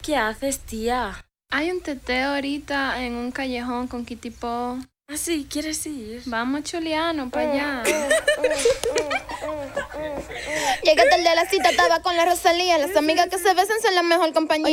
¿Qué haces, tía? Hay un teteo ahorita en un callejón con Kitty Po. ¿Ah, sí? ¿Quieres ir? Vamos, Chuliano, para allá. Llegué tarde a la cita, estaba con la Rosalía. Las amigas que se besan son la mejor compañía.